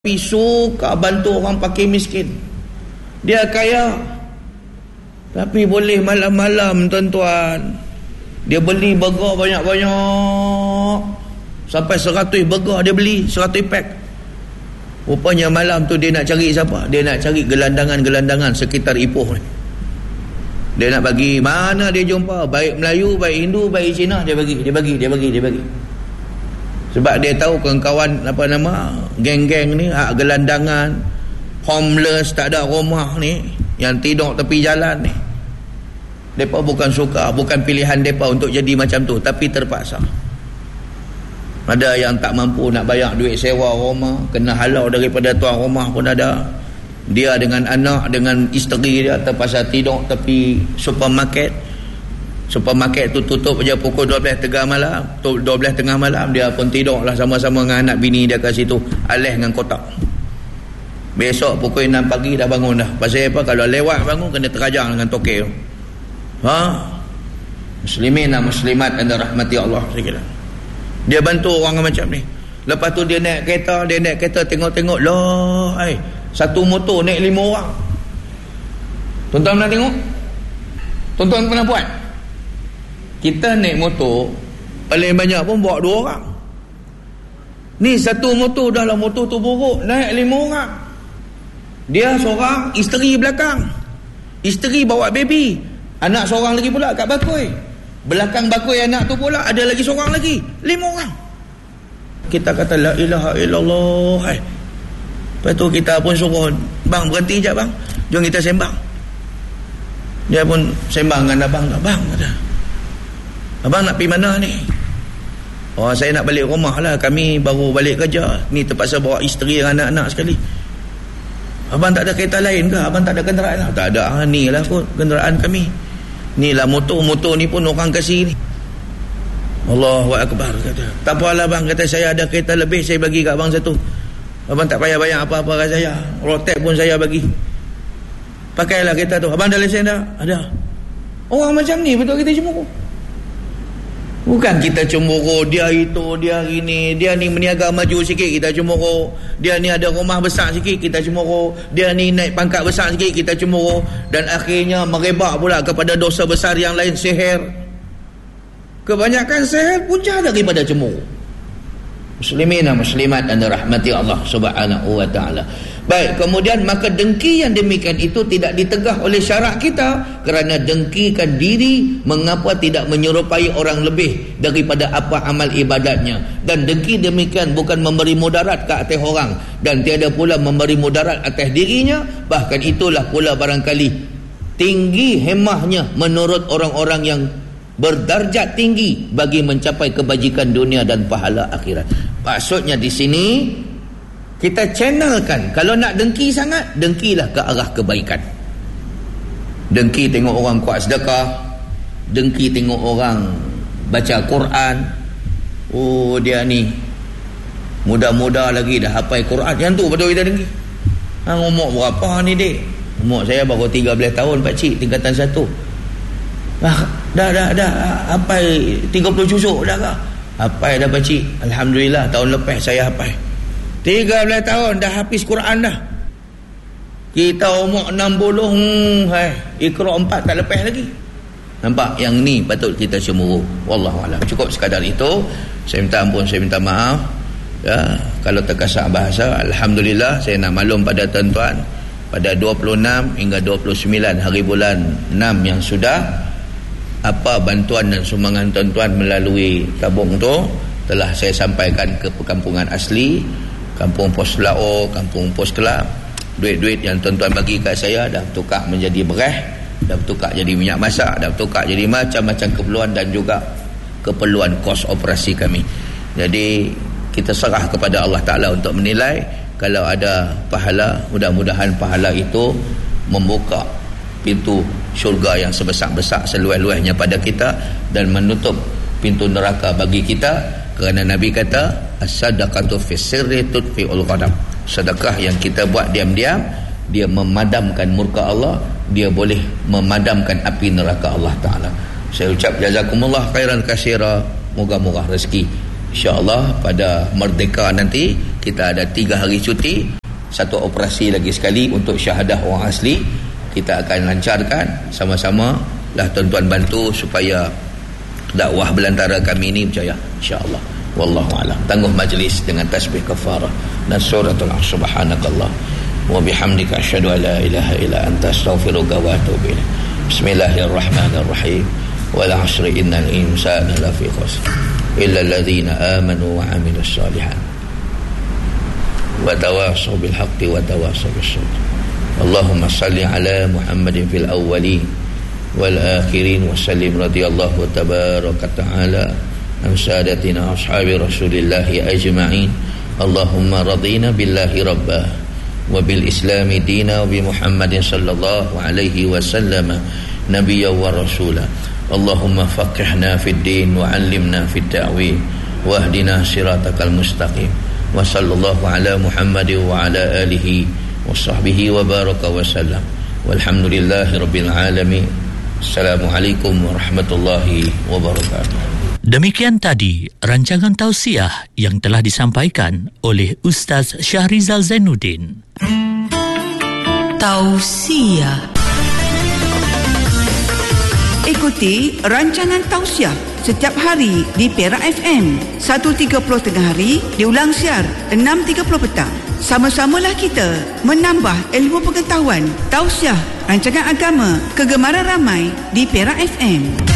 tapi suka bantu orang pakai miskin. Dia kaya, tapi boleh malam-malam tuan-tuan, dia beli burger banyak-banyak, sampai 100 burger dia beli, 100 pack. Rupanya malam tu dia nak cari siapa? Dia nak cari gelandangan-gelandangan sekitar Ipoh ni. Dia nak bagi, mana dia jumpa, baik Melayu, baik Hindu, baik Cina, dia bagi. Sebab dia tahu kawan-kawan geng-geng ni, gelandangan, homeless, tak ada rumah ni, yang tidur tepi jalan ni, mereka bukan suka, bukan pilihan mereka untuk jadi macam tu, tapi terpaksa. Ada yang tak mampu nak bayar duit sewa rumah, kena halau daripada tuan rumah pun ada. Dia dengan anak, dengan isteri dia terpaksa tidur tepi supermarket tu tutup je pukul 12 tengah malam, dia pun tidur lah sama-sama dengan anak bini dia kat situ, alih dengan kotak. Besok pukul 6 pagi dah bangun dah. Pasal apa? Kalau lewat bangun kena terajang dengan tokek. Muslimin dan muslimat anda rahmati Allah sekalian. Dia bantu orang macam ni. Lepas tu dia naik kereta tengok-tengok, lah, satu motor naik 5 orang. Tuan-tuan pernah tengok? Tuan-tuan pernah buat? Kita naik motor paling banyak pun bawa 2 orang. Ni satu motor, dah lah motor tu buruk, naik 5 orang. Dia seorang, isteri belakang. Isteri bawa baby, anak seorang lagi pula kat bakoi. Belakang bakoi anak tu pula ada lagi seorang lagi, 5 orang. Kita kata la ilaha illallah. Lepas tu kita pun suruh, bang berhenti sekejap bang, jom kita sembang. Dia pun sembang dengan abang, kata, abang nak pergi mana ni? Saya nak balik rumah lah, kami baru balik kerja ni, terpaksa bawa isteri dan anak-anak sekali. Abang tak ada kereta lain ke? Abang tak ada kenderaan lah? Tak ada, ni lah kot kenderaan kami, ni lah motor ni pun orang kasih ni. Allahu Akbar, kata. Tak apalah bang, kata, saya ada kereta lebih, saya bagi kat abang satu. Abang tak payah bayar apa-apa kat saya, rotek pun saya bagi. Pakailah kereta tu. Abang ada lesen dah? Ada. Orang macam ni betul kita cemburu. Bukan kita cemburu dia itu, dia ini, dia ni meniaga maju sikit kita cemburu, dia ni ada rumah besar sikit kita cemburu, dia ni naik pangkat besar sikit kita cemburu, dan akhirnya merebak pula kepada dosa besar yang lain, sihir. Kebanyakan sihir punca daripada cemburu. Muslimin dan muslimat anda rahmati Allah Subhanahu wa taala. Baik, kemudian maka dengki yang demikian itu tidak ditegah oleh syarak kita, kerana dengkikan diri mengapa tidak menyerupai orang lebih daripada apa amal ibadatnya, dan dengki demikian bukan memberi mudarat ke atas orang, dan tiada pula memberi mudarat atas dirinya. Bahkan itulah pula barangkali tinggi hemahnya menurut orang-orang yang berdarjat tinggi bagi mencapai kebajikan dunia dan pahala akhirat. Maksudnya di sini kita channelkan, kalau nak dengki sangat, dengkilah ke arah kebaikan. Dengki tengok orang kuat sedekah, dengki tengok orang baca Quran, dia ni muda-muda lagi dah hafal Quran, yang tu betul kita dengki. Umur berapa ni dek? Umur saya baru 13 tahun pakcik, tingkatan 1. Dah hafal 30 juzuk dah ke? Hafal dah pakcik, alhamdulillah. Tahun lepas saya hafal 13 tahun dah habis Quran dah. Kita umur 60, Iqra 4 tak lepas lagi. Nampak? Yang ni patut kita cemburu. Wallahualam. Cukup sekadar itu. Saya minta ampun, saya minta maaf ya, kalau terkasar bahasa. Alhamdulillah, saya nak maklum pada tuan-tuan, pada 26 hingga 29 hari bulan 6 yang sudah, apa bantuan dan sumbangan tuan-tuan melalui tabung tu telah saya sampaikan ke perkampungan asli, Kampung Pos Lao, Kampung Pos Kelab. Duit-duit yang tuan-tuan bagi kat saya dah bertukar menjadi beras, dah bertukar jadi minyak masak, dah bertukar jadi macam-macam keperluan dan juga keperluan kos operasi kami. Jadi kita serah kepada Allah Ta'ala untuk menilai. Kalau ada pahala, mudah-mudahan pahala itu membuka pintu syurga yang sebesar-besar seluas-luasnya pada kita, dan menutup pintu neraka bagi kita. Kerana Nabi kata, as-sadaqatu fi sirri tudfi'ul ghadab. Sedekah yang kita buat diam-diam, dia memadamkan murka Allah, dia boleh memadamkan api neraka Allah Ta'ala. Saya ucap jazakumullah khairan katsira, moga-moga rezeki InsyaAllah pada merdeka nanti kita ada 3 hari cuti, 1 operasi lagi sekali untuk syahadah orang asli. Kita akan lancarkan sama-sama lah, tuan-tuan bantu supaya dakwah belantara kami ini berjaya, insya-Allah. Wallahu a'lam. Tangguh majlis dengan tasbih kafarah dan suratul subhanakallah wa bihamdika asyhadu an la ilaha illa anta astaghfiruka wa atubu ilaik. Bismillahirrahmanirrahim. Wal 'asri innal insana lafi khusr illa alladhina amanu wa 'amilus shalihat wa tawasaw bil haqqi wa tawasaw bis sabr. Allahumma salli ala Muhammadin fil awwalin wal akhirin wa sallim radhiyallahu tabaraka ta'ala an sadatina ashabi Rasulillah ajma'in. Allahumma radina billahi rabbah wa bil islami dina wa bi Muhammadin sallallahu alaihi wasallam nabiyyan wa rasula. Allahumma faqihna fid din wa 'allimna fit ta'wil wa ahdina siratakal mustaqim. Wa sallallahu ala Muhammadin wa ala alihi wa sahbihi wa baraka wa sallam. Walhamdulillahi rabbil alamin. Assalamualaikum warahmatullahi wabarakatuh. Demikian tadi rancangan tausiah yang telah disampaikan oleh Ustaz Syahrizal Zainuddin. Tausiah. Ikuti rancangan tausiah setiap hari di Perak FM 1.30 tengah hari, diulang siar 6.30 petang. Sama-samalah kita menambah ilmu pengetahuan. Tausiah, rancangan agama kegemaran ramai di Perak FM.